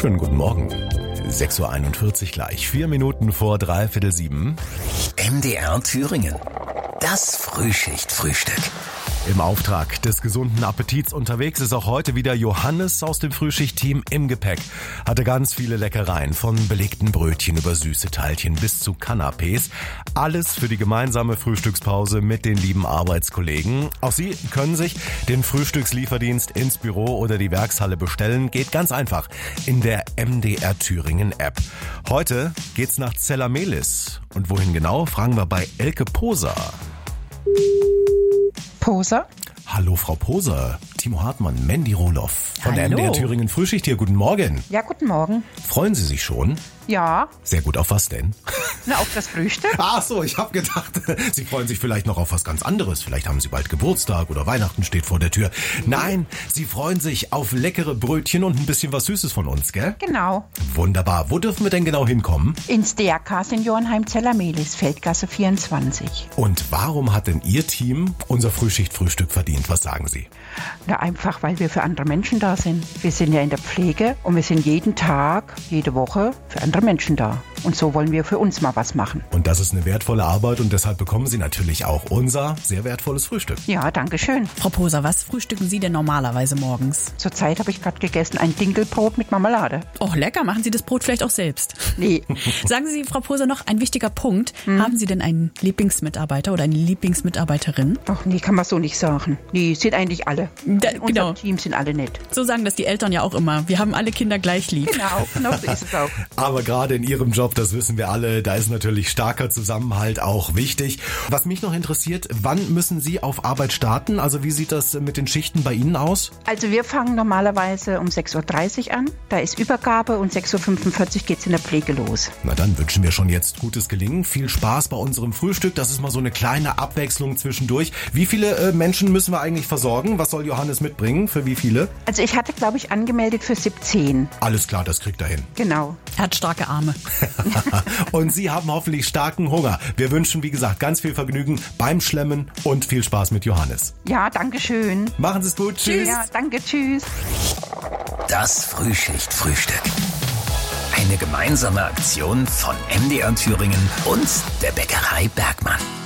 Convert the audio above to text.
Schönen guten Morgen. 6.41 Uhr gleich, 4 Minuten vor 6:45. MDR Thüringen. Das Frühschicht-Frühstück. Im Auftrag des gesunden Appetits unterwegs ist auch heute wieder Johannes aus dem Frühschicht-Team im Gepäck. Hatte ganz viele Leckereien, von belegten Brötchen über süße Teilchen bis zu Canapés. Alles für die gemeinsame Frühstückspause mit den lieben Arbeitskollegen. Auch Sie können sich den Frühstückslieferdienst ins Büro oder die Werkshalle bestellen. Geht ganz einfach in der MDR Thüringen App. Heute geht's nach Zellamelis. Und wohin genau, fragen wir bei Elke Poser. Poser? Hallo Frau Poser, Timo Hartmann, Mandy Rohloff von der Hallo. MDR Thüringen Frühschicht hier. Guten Morgen. Ja, guten Morgen. Freuen Sie sich schon? Ja, Sehr gut, auf was denn? na, auf das Frühstück? Ach so, ich habe gedacht, Sie freuen sich vielleicht noch auf was ganz anderes. Vielleicht haben Sie bald Geburtstag oder Weihnachten steht vor der Tür. Nein, Sie freuen sich auf leckere Brötchen und ein bisschen was Süßes von uns, gell? Genau. Wunderbar. Wo dürfen wir denn genau hinkommen? Ins DRK Seniorenheim Zellamelis, Feldgasse 24. Und warum hat denn Ihr Team unser Frühschicht-Frühstück verdient? Was sagen Sie? Na, einfach, weil wir für andere Menschen da sind. Wir sind ja in der Pflege und wir sind jeden Tag, jede Woche für andere Menschen da. Und so wollen wir für uns mal was machen. Und das ist eine wertvolle Arbeit und deshalb bekommen Sie natürlich auch unser sehr wertvolles Frühstück. Ja, danke schön. Frau Poser, was frühstücken Sie denn normalerweise morgens? Zurzeit habe ich gerade gegessen ein Dinkelbrot mit Marmelade. Oh, lecker. Machen Sie das Brot vielleicht auch selbst? Nee, Sagen Sie, Frau Poser, noch ein wichtiger Punkt. Haben Sie denn einen Lieblingsmitarbeiter oder eine Lieblingsmitarbeiterin? ach nee, kann man so nicht sagen. Nee, sind eigentlich alle. In Genau. unserem Team sind alle nett. So sagen das die Eltern ja auch immer. Wir haben alle Kinder gleich lieb. Genau so ist es auch. Aber gerade in Ihrem Job, das wissen wir alle, da ist natürlich starker Zusammenhalt auch wichtig. Was mich noch interessiert, wann müssen Sie auf Arbeit starten? Also wie sieht das mit den Schichten bei Ihnen aus? Also wir fangen normalerweise um 6.30 Uhr an. Da ist Übergabe und 6.45 Uhr geht's in der Pflege los. Na dann wünschen wir schon jetzt gutes Gelingen. Viel Spaß bei unserem Frühstück. Das ist mal so eine kleine Abwechslung zwischendurch. Wie viele Menschen müssen wir eigentlich versorgen? Was soll Johannes mitbringen? Für wie viele? Also ich hatte, glaube ich, angemeldet für 17. Alles klar, das kriegt er hin. Genau. Er hat starke Arme. Und Sie haben hoffentlich starken Hunger. Wir wünschen, wie gesagt, ganz viel Vergnügen beim Schlemmen und viel Spaß mit Johannes. Ja, danke schön. Machen Sie es gut. Tschüss. Ja, danke, tschüss. Das Frühschicht-Frühstück. Eine gemeinsame Aktion von MDR Thüringen und der Bäckerei Bergmann.